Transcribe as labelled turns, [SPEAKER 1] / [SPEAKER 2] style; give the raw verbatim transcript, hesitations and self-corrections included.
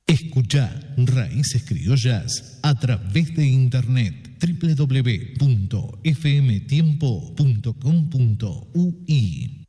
[SPEAKER 1] Escucha Raíces Criollas a través de internet doble u doble u doble u punto f m tiempo punto com punto u i.